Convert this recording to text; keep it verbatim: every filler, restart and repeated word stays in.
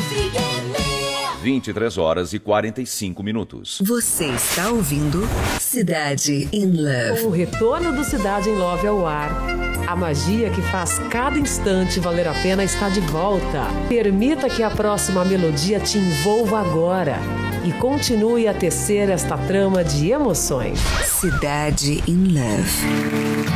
vinte e três horas e quarenta e cinco minutos. Você está ouvindo Cidade in Love. Com o retorno do Cidade in Love ao ar, a magia que faz cada instante valer a pena está de volta. Permita que a próxima melodia te envolva agora e continue a tecer esta trama de emoções. Cidade in Love.